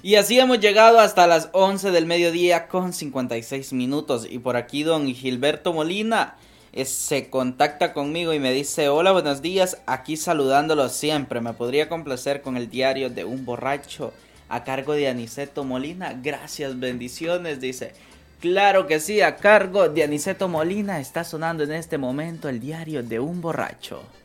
Y así hemos llegado hasta las 11 del mediodía con 56 minutos. Y por aquí don Gilberto Molina se contacta conmigo y me dice: hola, buenos días, aquí saludándolo siempre. ¿Me podría complacer con el diario de un borracho a cargo de Aniceto Molina? Gracias, bendiciones, dice. Claro que sí, a cargo de Aniceto Molina está sonando en este momento el diario de un borracho.